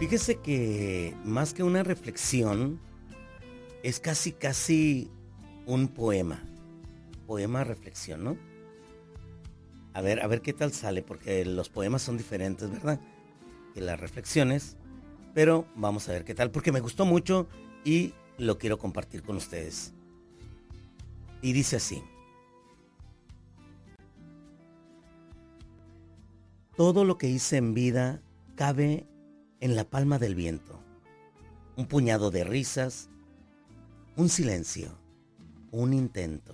Fíjese que más que una reflexión, es casi un poema. Poema reflexión, ¿no? A ver qué tal sale, porque los poemas son diferentes, ¿verdad? Que las reflexiones. Pero vamos a ver qué tal, porque me gustó mucho y lo quiero compartir con ustedes. Y dice así: todo lo que hice en vida cabe en la palma del viento. Un puñado de risas, un silencio, un intento.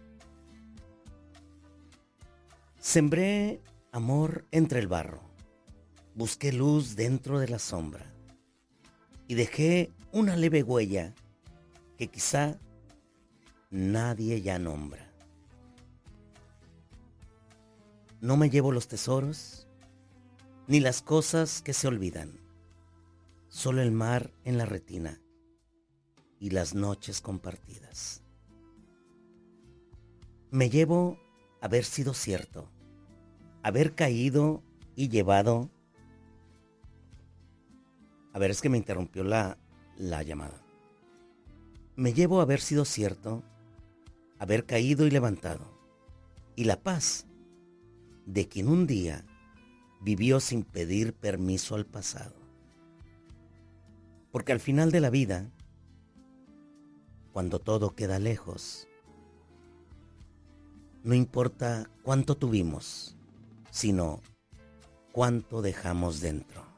Sembré amor entre el barro, busqué luz dentro de la sombra y dejé una leve huella que quizá nadie ya nombra. No me llevo los tesoros ni las cosas que se olvidan, solo el mar en la retina y las noches compartidas. Me llevo haber sido cierto, haber caído y llevado. A ver, es que me interrumpió la llamada. Me llevo haber sido cierto, haber caído y levantado, y la paz de quien un día vivió sin pedir permiso al pasado. Porque al final de la vida, cuando todo queda lejos, no importa cuánto tuvimos, sino cuánto dejamos dentro.